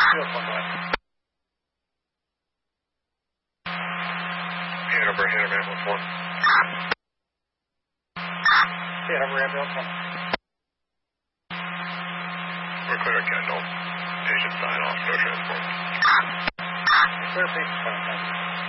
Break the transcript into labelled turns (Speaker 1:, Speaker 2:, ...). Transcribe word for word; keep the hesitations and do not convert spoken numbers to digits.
Speaker 1: Hanover, Hanover ambulance one.
Speaker 2: Hanover ambulance one.
Speaker 1: We're clear to Kendall. Patient sign off, no transport.
Speaker 2: Clear patient sign off.